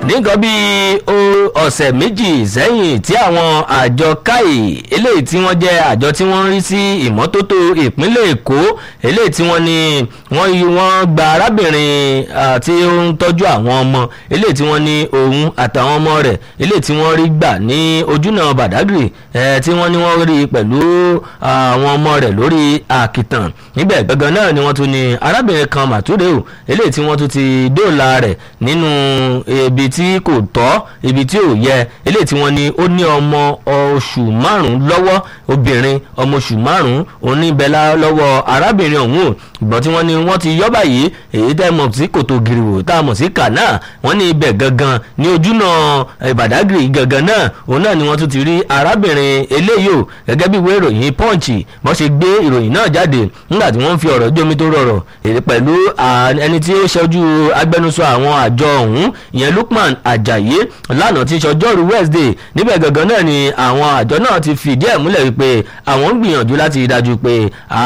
nǹkan bíi ọ̀sẹ̀ méjì sẹ́yìn tí àwọn àjọ káì eléyìí tí wọ́n jẹ́ àjọ tí wọ́n ń rí sí ìmọ́tótó ìpínlẹ̀ Èkó eléyìí tí wọ́n ní wọ́n gba arábìnrin tí ó ń tọ́jú àwọn ọmọ eléyìí tí wọ́n ní òun àtàwọn ọmọ rẹ̀ eléyìí tí wọ́n rí gbà ní ojúnà Badagry tí wọ́n ní wọ́n rí pẹ̀lú àwọn ọmọ rẹ̀ lórí àkìtàn níbẹ̀ gangan náà ni wọ́n tún ní arábìnrin kan Màtúndé eléyìí tí wọ́n tún ti dóòlà rẹ̀ nínú ibi tí kò tọ́ ibi tí ò yẹ eléyìí tí wọ́n ní ó ní ọmọ oṣù márùn-ún lọ́wọ́ obìnrin ọmọ oṣù márùn-ún oníbẹ̀lá lọ́wọ́ arábìnrin ọ̀hún ìgbọ́n tí wọ́n ní wọ́n ti yọ́ báyìí èyí tẹ́ mọ̀ sí kòtò gìrìwò tá a mọ̀ sí kànáà wọ́n ní ibẹ̀ gangan ní ojúnà Badagry gangan náà òun náà ni wọ́n tún ti rí arábìnrin eléyìí o gẹ́gẹ́ bí ìwé ìròyìn Punch wọ́n ṣe gbé ìròyìn náà jáde nígbà tí wọ́n fi ọ̀rọ̀ jómi tó rọrọ̀ pẹ̀lú ẹni tí ó ṣojú agbẹnusọ àwọn àjọ ọ̀hún ìyẹn Lukman Ajayi lánàá tí ṣọjọ́rú Wednesday níbẹ̀ gangan náà ni àwọn àjọ náà ti fìdí ẹ̀ múlẹ̀ wípé àwọn ń gbìyànjú láti rí dájú pé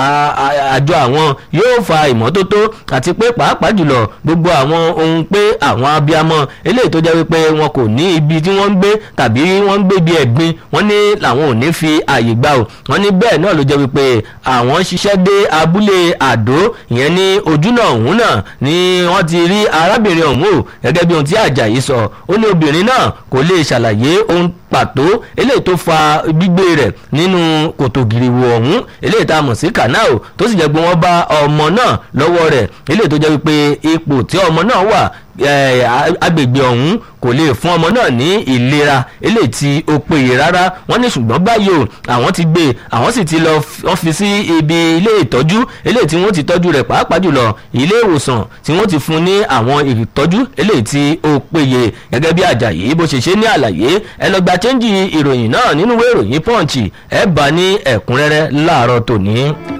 àjọ àwọn yóò fa ìmọ́tótó àti pé pàápàá jùlọ gbogbo àwọn ohun pé àwọn abiyamọ eléyìí tó jẹ́ wípé wọn kò ní ibi tí wọ́n ń gbé tàbí wọ́n ń gbé bí ẹ̀gbin wọ́n ní làwọn ò ní fi àyè gbà o wọ́n ní bẹ́ẹ̀ náà ló jẹ́ wípé àwọn ṣiṣẹ́ dé abúlé Àdó ìyẹn ní ojúnà ọ̀hún náà ni wọ́n ti rí arábìnrin ọ̀hún o gẹ́gẹ́ bí ohun tí Àjàyí sọ ó ní obìnrin náà kò lè ṣàlàyé ohun pàtó eléyìí tó fa gbígbé rẹ̀ nínú kòtò gìrìwò ọ̀hún eléyìí tá a mọ̀ sí kànáà tó sì jẹ́ pé wọ́n bá ọmọ náà lọ́wọ́ rẹ̀ eléyìí tó jẹ́ wípé ipò tí ọmọ náà wà agbègbè ọ̀hún kò lè fún ọmọ náà ní ìlera eléyìí tí ó péye rárá wọ́n ní ṣùgbọ́n báyìí o àwọn ti gbé àwọn sì ti lọ wọ́n fi sí ibi ilé ìtọ́jú eléyìí tí wọ́n ti tọ́jú rẹ̀ pàápàá jùlọ ilé ìwòsàn tí wọ́n ti fún ní àwọn ìtọ́jú eléyìí tí ó péye gẹ́gẹ́ bí Àjàyí bó ṣe ṣe ní àlàyé ẹ lọ gba chẹ́ńjì ìròyìn náà nínú ìwé ìròyìn Punch ẹ bá ní ẹ̀kúnrẹ́rẹ́ láàárọ̀ tòní.